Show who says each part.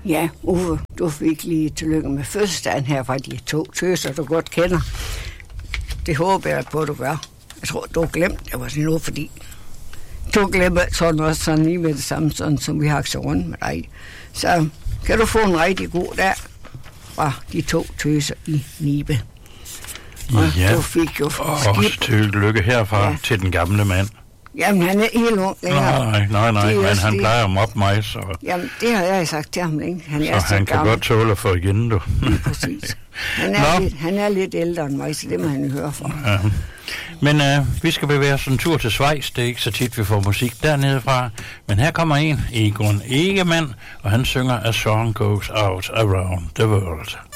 Speaker 1: Ja, Uffe, du fik lige tillykke med fødselsdagen her fra de 2 tøser, du godt kender. Det håber jeg på, du gør. Jeg tror, du har glemt det var sådan noget, fordi du glemmer sådan også sådan lige med det samme, sådan som vi har så rundt med dig. Så kan du få en rigtig god dag fra de 2 tøser i Nibe. Og
Speaker 2: ja,
Speaker 1: du fik jo
Speaker 2: også tillykke herfra til den gamle mand.
Speaker 1: Jamen, han er helt ung længere.
Speaker 2: Nej, men han plejer at mobbe mig, så...
Speaker 1: Jamen, det har jeg sagt til ham, ikke? Han er
Speaker 2: så han kan godt tåle at få igen, du.
Speaker 1: Præcis. Han er lidt ældre end mig, så det må han jo høre fra.
Speaker 2: Ja. Men vi skal bevæge os en tur til Schweiz. Det er ikke så tit, vi får musik dernede fra. Men her kommer en, Egon Egemann, og han synger A Song Goes Out Around the World.